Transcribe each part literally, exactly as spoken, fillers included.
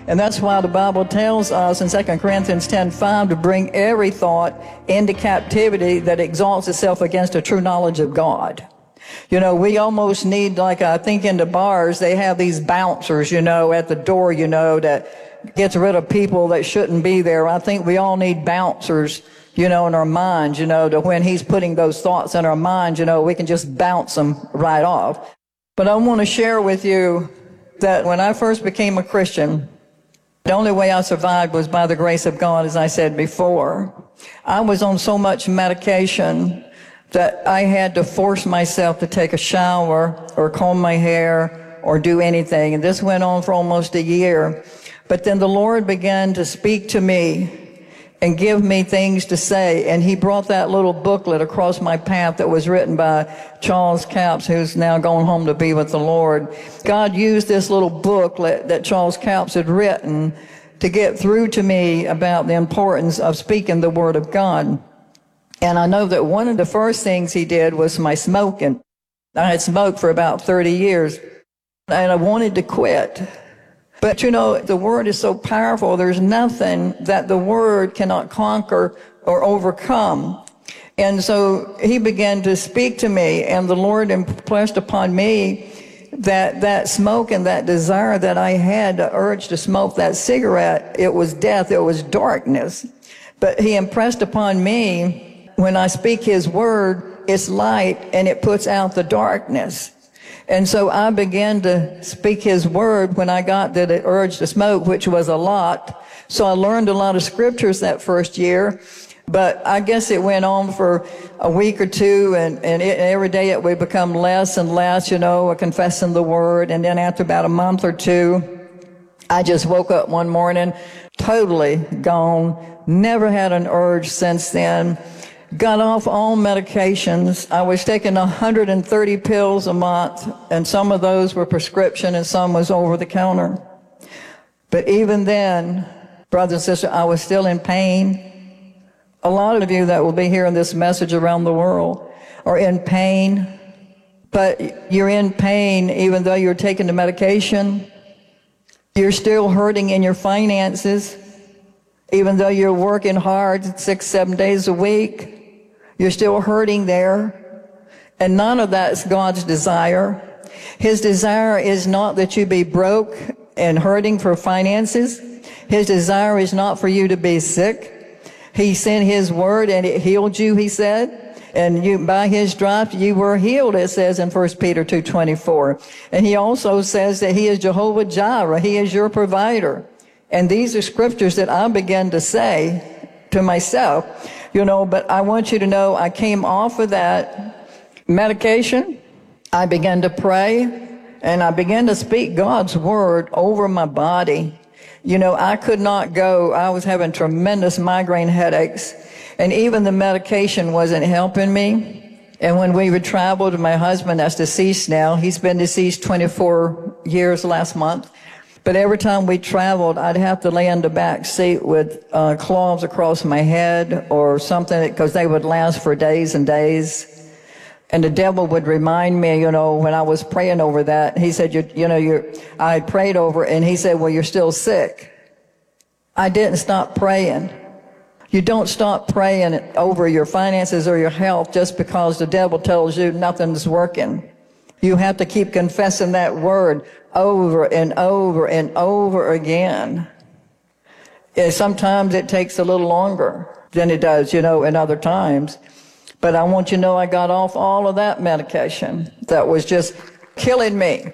And that's why the Bible tells us in Second Corinthians ten five to bring every thought into captivity that exalts itself against a true knowledge of God. You know, we almost need, like I think in the bars, they have these bouncers, you know, at the door, you know, that gets rid of people that shouldn't be there. I think we all need bouncers, you know, in our minds, you know, to when he's putting those thoughts in our minds, you know, we can just bounce them right off. But I want to share with you that when I first became a Christian, the only way I survived was by the grace of God, as I said before. I was on so much medication that I had to force myself to take a shower or comb my hair or do anything. And this went on for almost a year. But then the Lord began to speak to me and give me things to say. And he brought that little booklet across my path that was written by Charles Capps, who's now gone home to be with the Lord. God used this little booklet that Charles Capps had written to get through to me about the importance of speaking the Word of God. And I know that one of the first things he did was my smoking. I had smoked for about thirty years, and I wanted to quit. But, you know, the Word is so powerful. There's nothing that the Word cannot conquer or overcome. And so he began to speak to me, and the Lord impressed upon me that that smoke and that desire that I had, the urge to smoke that cigarette, it was death, it was darkness. But he impressed upon me, when I speak his word, it's light and it puts out the darkness. And so I began to speak his word when I got to the urge to smoke, which was a lot. So I learned a lot of scriptures that first year. But I guess it went on for a week or two, and, and it, every day it would become less and less, you know, confessing the word. And then after about a month or two, I just woke up one morning totally gone, never had an urge since then. Got off all medications. I was taking one hundred thirty pills a month, and some of those were prescription and some was over the counter. But even then, brothers and sisters, I was still in pain. A lot of you that will be hearing this message around the world are in pain, but you're in pain even though you're taking the medication. You're still hurting in your finances, even though you're working hard six, seven days a week. You're still hurting there. And none of that is God's desire. His desire is not that you be broke and hurting for finances. His desire is not for you to be sick. He sent his word and it healed you, he said. And you, by his stripes, you were healed, it says in First Peter two twenty-four. And he also says that he is Jehovah Jireh. He is your provider. And these are scriptures that I began to say to myself, you know, but I want you to know I came off of that medication. I began to pray and I began to speak God's word over my body. You know, I could not go. I was having tremendous migraine headaches, and even the medication wasn't helping me. And when we would travel to my husband, that's deceased now. He's been deceased twenty-four years last month. But every time we traveled, I'd have to lay in the back seat with uh, cloths across my head or something, because they would last for days and days. And the devil would remind me, you know, when I was praying over that, he said, you, you know, you're, I prayed over it, and he said, well, you're still sick. I didn't stop praying. You don't stop praying over your finances or your health just because the devil tells you nothing's working. You have to keep confessing that word over and over and over again. And sometimes it takes a little longer than it does, you know, in other times. But I want you to know I got off all of that medication that was just killing me.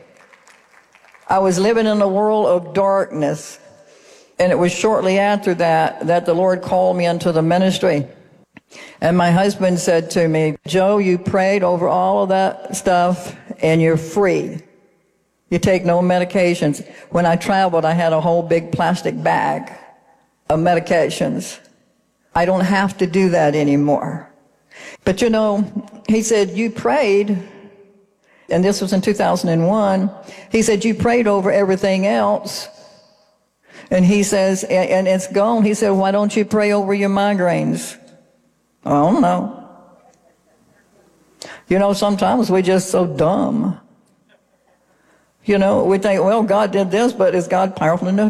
I was living in a world of darkness. And it was shortly after that that the Lord called me into the ministry. And my husband said to me, Joe, you prayed over all of that stuff and you're free. You take no medications. When I traveled, I had a whole big plastic bag of medications. I don't have to do that anymore. But you know, he said, you prayed, and this was in two thousand one, he said, you prayed over everything else. And he says, and, and it's gone. He said, why don't you pray over your migraines? I don't know. You know, sometimes we're just so dumb. You know, we think, well, God did this, but is God powerful enough